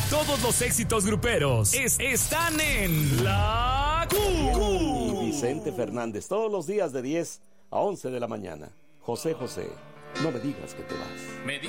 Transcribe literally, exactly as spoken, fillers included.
Todos los éxitos gruperos es- están en La Q. Y Vicente Fernández, todos los días de diez a once de la mañana. José José, no me digas que te vas. Me di-